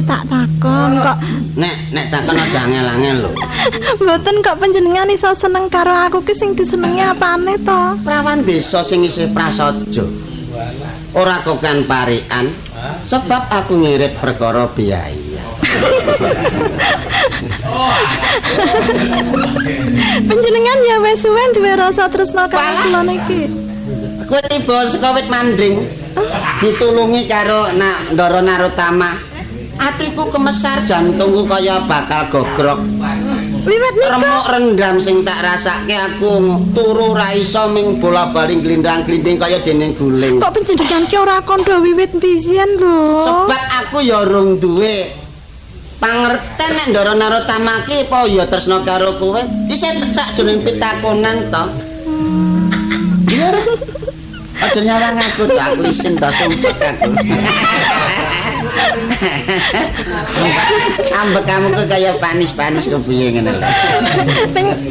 tak takon kok. Nek takon aja angel-angel lho. Mboten kok panjenengan iso seneng karo aku ki sing disenengi apane to? Prawan desa sing isih prasaja. Ora kokan parikan sebab aku ngirit perkara biaya. Panjenengan ya wis suwen duwe rasa tresna karo kula niki. Kowe tiba saka wit mandring. Ditulungi karo Ndara Narotama. Atiku kemesar, jantungku kaya bakal gogrok. Wiwit nika remuk rendam sing tak rasake aku turu ra iso ming bola-bali glindang-glinding kaya dening guling. kok panjenengan ki ora kandha wiwit mbiyen lho. Sebab aku ya urung duwe pangerten nek Ndara Narotama ki apa ya tresna karo kowe. Isih sakjroning pitakonan to. Iya. Aja nyawang aku to, aku isin to sumpet aku. Ambek kamu kok kaya panis-panis kepiye ngene lho.